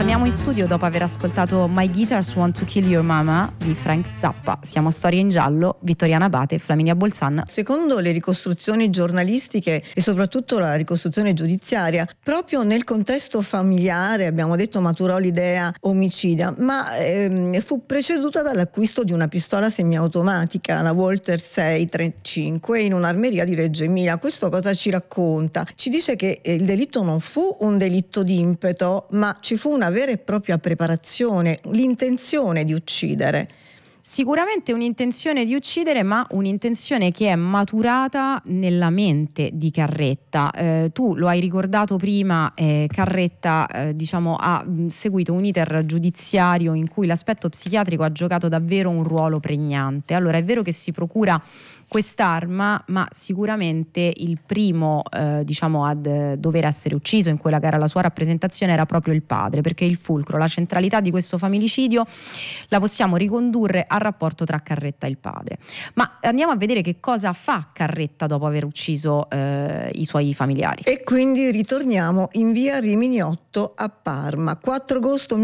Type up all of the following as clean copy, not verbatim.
Torniamo in studio dopo aver ascoltato My Guitars Want to Kill Your Mama di Frank Zappa. Siamo a Storie in Giallo, Vittoriana Abate e Flaminia Bolzan. Secondo le ricostruzioni giornalistiche e soprattutto la ricostruzione giudiziaria, proprio nel contesto familiare, abbiamo detto, maturò l'idea omicida, ma fu preceduta dall'acquisto di una pistola semiautomatica, la Walter 635, in un'armeria di Reggio Emilia. Questo cosa ci racconta? Ci dice che il delitto non fu un delitto di impeto, ma ci fu una vera e propria preparazione, l'intenzione di uccidere. Sicuramente un'intenzione di uccidere, ma un'intenzione che è maturata nella mente di Carretta. Tu lo hai ricordato prima, Carretta ha seguito un iter giudiziario in cui l'aspetto psichiatrico ha giocato davvero un ruolo pregnante. Allora è vero che si procura quest'arma, ma sicuramente il primo ad dover essere ucciso in quella che era la sua rappresentazione era proprio il padre, perché il fulcro, la centralità di questo familicidio la possiamo ricondurre al rapporto tra Carretta e il padre. Ma andiamo a vedere che cosa fa Carretta dopo aver ucciso i suoi familiari. E quindi ritorniamo in via Rimini 8 a Parma. 4 agosto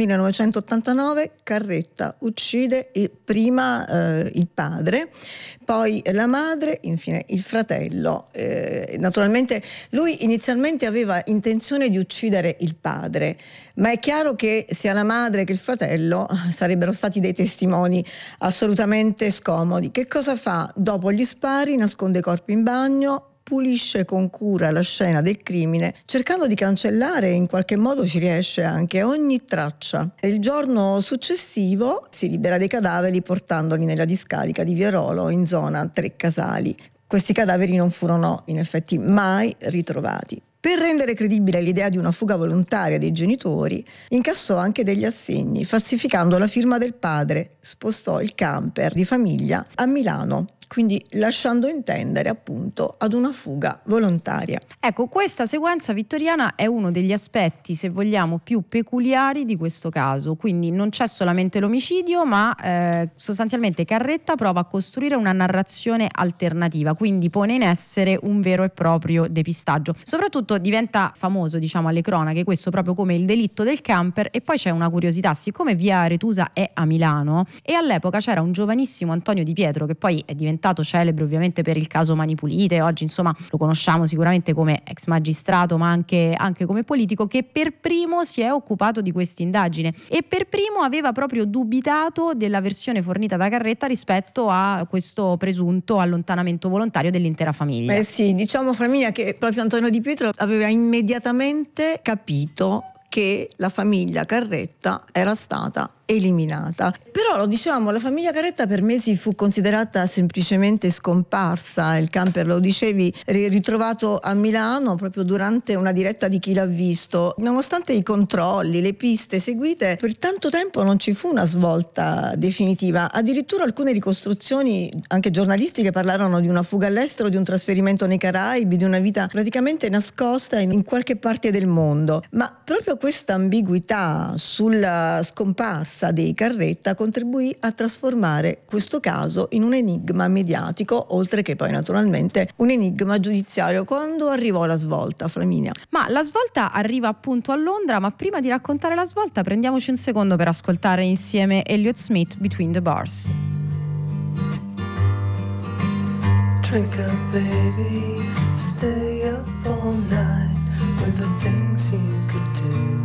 1989 Carretta uccide prima il padre, poi la madre, infine il fratello. Naturalmente lui inizialmente aveva intenzione di uccidere il padre, ma è chiaro che sia la madre che il fratello sarebbero stati dei testimoni assolutamente scomodi. Che cosa fa? Dopo gli spari nasconde i corpi in bagno, pulisce con cura la scena del crimine, cercando di cancellare, in qualche modo ci riesce anche, ogni traccia. Il giorno successivo si libera dei cadaveri portandoli nella discarica di Vierolo, in zona Tre Casali. Questi cadaveri non furono in effetti mai ritrovati. Per rendere credibile l'idea di una fuga volontaria dei genitori, incassò anche degli assegni, falsificando la firma del padre, spostò il camper di famiglia a Milano, quindi lasciando intendere appunto ad una fuga volontaria. Ecco, questa sequenza, Vittoriana, è uno degli aspetti, se vogliamo, più peculiari di questo caso. Quindi non c'è solamente l'omicidio, ma sostanzialmente Carretta prova a costruire una narrazione alternativa, quindi pone in essere un vero e proprio depistaggio. Soprattutto diventa famoso, alle cronache, questo proprio come il delitto del camper. E poi c'è una curiosità: siccome via Aretusa è a Milano e all'epoca c'era un giovanissimo Antonio Di Pietro, che poi è diventato celebre ovviamente per il caso Mani Pulite, oggi lo conosciamo sicuramente come ex magistrato, ma anche come politico, che per primo si è occupato di questa indagine e per primo aveva proprio dubitato della versione fornita da Carretta rispetto a questo presunto allontanamento volontario dell'intera famiglia. Sì, Flaminia, che proprio Antonio Di Pietro aveva immediatamente capito che la famiglia Carretta era stata eliminata. Però lo dicevamo, la famiglia Carretta per mesi fu considerata semplicemente scomparsa. Il camper, lo dicevi, ritrovato a Milano proprio durante una diretta di Chi l'ha visto. Nonostante i controlli, le piste seguite, per tanto tempo non ci fu una svolta definitiva. Addirittura alcune ricostruzioni anche giornalistiche parlarono di una fuga all'estero, di un trasferimento nei Caraibi, di una vita praticamente nascosta in qualche parte del mondo. Ma proprio questa ambiguità sulla scomparsa dei Carretta contribuì a trasformare questo caso in un enigma mediatico, oltre che poi naturalmente un enigma giudiziario. Quando arrivò la svolta, Flaminia? Ma la svolta arriva appunto a Londra, ma prima di raccontare la svolta prendiamoci un secondo per ascoltare insieme Elliott Smith, Between the Bars. Drink up, baby, stay up all night with the things you